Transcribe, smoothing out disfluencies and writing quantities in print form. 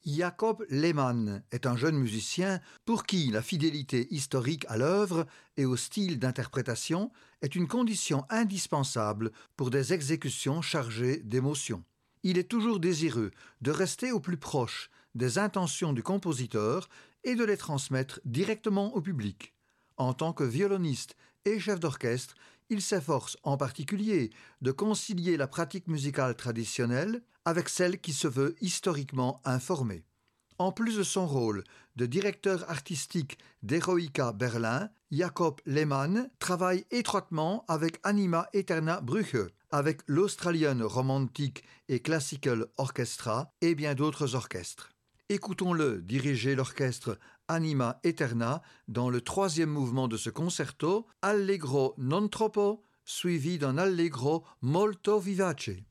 Jacob Lehmann est un jeune musicien pour qui la fidélité historique à l'œuvre et au style d'interprétation est une condition indispensable pour des exécutions chargées d'émotion. Il est toujours désireux de rester au plus proche des intentions du compositeur et de les transmettre directement au public. En tant que violoniste et chef d'orchestre, il s'efforce en particulier de concilier la pratique musicale traditionnelle avec celle qui se veut historiquement informée. En plus de son rôle de directeur artistique d'Eroica Berlin, Jacob Lehmann travaille étroitement avec Anima Eterna Brüche, avec l'Australian Romantic et Classical Orchestra et bien d'autres orchestres. Écoutons-le diriger l'orchestre Anima Eterna dans le 3e mouvement de ce concerto, Allegro non troppo, suivi d'un Allegro molto vivace.